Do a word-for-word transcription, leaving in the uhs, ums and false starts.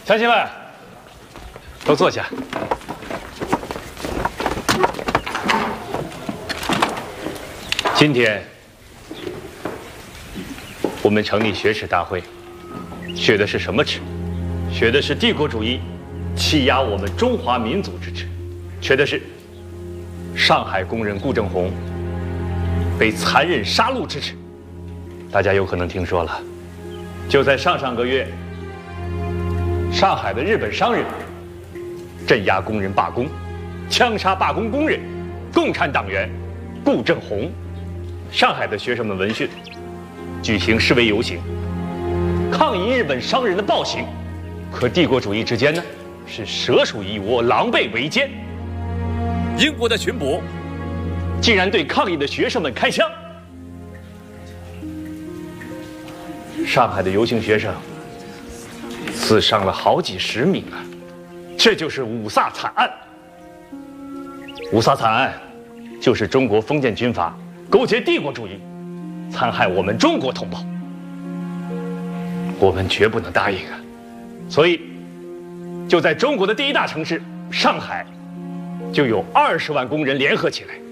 乡亲们，都坐下。今天，我们成立学耻大会，学的是什么耻？学的是帝国主义欺压我们中华民族之耻，学的是上海工人顾正红被残忍杀戮之耻。大家有可能听说了，就在上上个月，上海的日本商人镇压工人罢工，枪杀罢工工人，共产党员顾正红。上海的学生们闻讯，举行示威游行，抗议日本商人的暴行。可帝国主义之间呢，是蛇鼠一窝，狼狈为奸。英国的巡捕竟然对抗议的学生们开枪。上海的游行学生死伤了好几十名啊！这就是五卅惨案。五卅惨案就是中国封建军阀勾结帝国主义，残害我们中国同胞。我们绝不能答应啊！所以，就在中国的第一大城市上海，就有二十万工人联合起来，